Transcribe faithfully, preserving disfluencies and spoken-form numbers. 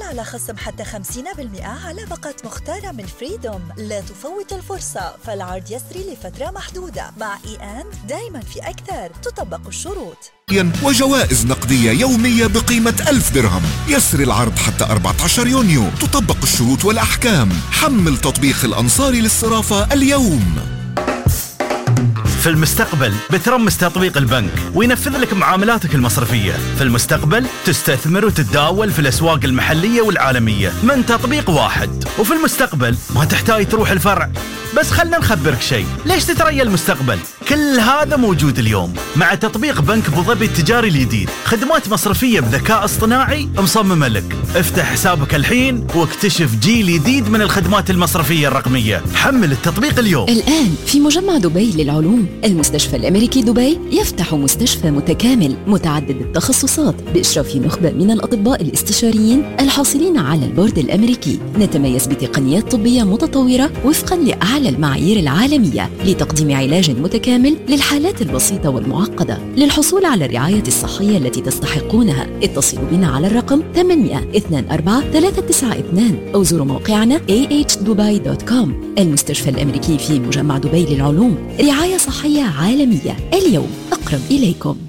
على خصم حتى خمسين بالمئة على باقة مختارة من فريدوم. لا تفوت الفرصة، فالعرض يسري لفترة محدودة. مع إي أند دايما في أكثر، تطبق الشروط. وجوائز نقدية يومية بقيمة ألف درهم. يسري العرض حتى أربعة عشر يونيو. تطبق الشروط والأحكام. حمل تطبيق الأنصاري للصرافة اليوم. في المستقبل بترمس تطبيق البنك وينفذ لك معاملاتك المصرفية. في المستقبل تستثمر وتتداول في الأسواق المحلية والعالمية من تطبيق واحد. وفي المستقبل ما تحتاج تروح الفرع. بس خلنا نخبرك شيء، ليش تتريا المستقبل؟ كل هذا موجود اليوم مع تطبيق بنك أبو ظبي التجاري الجديد. خدمات مصرفية بذكاء اصطناعي مصممة لك. افتح حسابك الحين واكتشف جيل جديد من الخدمات المصرفية الرقمية. حمل التطبيق اليوم. الآن في مجمع دبي للعلوم، المستشفى الأمريكي دبي يفتح مستشفى متكامل متعدد التخصصات بإشراف نخبة من الأطباء الاستشاريين الحاصلين على البورد الأمريكي. نتميز بتقنيات طبية متطورة وفقا لأعلى المعايير العالمية لتقديم علاج متكامل للحالات البسيطة والمعقدة. للحصول على الرعاية الصحية التي تستحقونها اتصلوا بنا على الرقم ثمانية اثنين أربعة ثلاثة تسعة اثنين أو زوروا موقعنا إيه إتش دبي دوت كوم. المستشفى الأمريكي في مجمع دبي للعلوم، رعاية صحية عالمية اليوم أقرب إليكم.